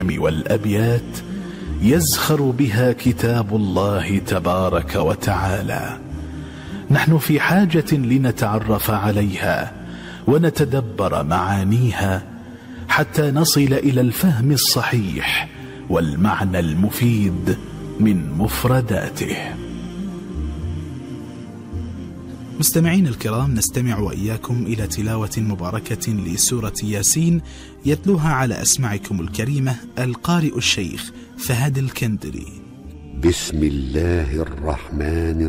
والأبيات يزخر بها كتاب الله تبارك وتعالى. نحن في حاجة لنتعرف عليها ونتدبر معانيها حتى نصل إلى الفهم الصحيح والمعنى المفيد من مفرداته. مستمعين الكرام، نستمع وإياكم إلى تلاوة مباركة لسورة ياسين يتلوها على أسماعكم الكريمة القارئ الشيخ فهد الكندري. بسم الله الرحمن